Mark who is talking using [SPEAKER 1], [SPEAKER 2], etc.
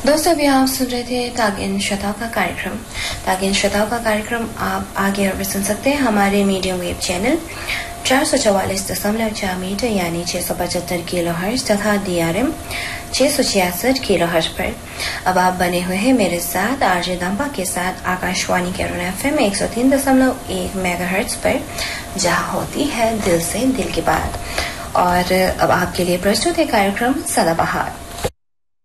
[SPEAKER 1] दोस्तों अभी आप सुन रहे थे तागिन शताब का कार्यक्रम। तागिन शताब का कार्यक्रम आप आगे और भी सुन सकते हैं हमारे मीडियम वेव चैनल 444.4 मीटर यानी 675 किलोहर्ट्ज तथा DRM 666 किलोहर्ट्ज पर। अब आप बने हुए हैं मेरे साथ आरजे दम्पा के साथ आकाशवाणी कैरोन FM 103.1 मेगाहर्ट्ज पर, जहां होती है दिल से दिल की बात। और अब आपके लिए प्रस्तुत है कार्यक्रम सदाबहार।